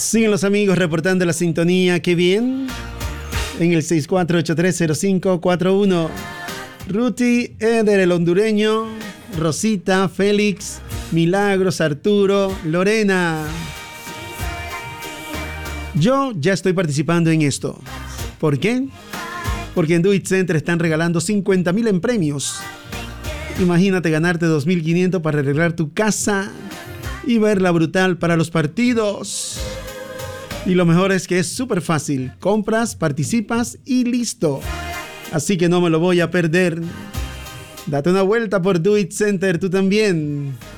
Siguen los amigos reportando la sintonía. ¡Qué bien! En el 64830541. Ruti, Eder el hondureño, Rosita, Félix, Milagros, Arturo, Lorena. Yo ya estoy participando en esto. ¿Por qué? Porque en Do It Center están regalando 50,000 en premios. Imagínate ganarte 2,500 para arreglar tu casa y verla brutal para los partidos. Y lo mejor es que es súper fácil. Compras, participas y listo. Así que no me lo voy a perder. Date una vuelta por Do It Center tú también.